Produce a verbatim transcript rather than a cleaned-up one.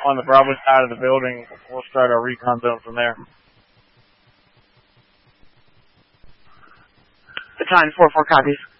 on the Bravo side of the building. We'll start our recon zone from there. Battalion four four copies.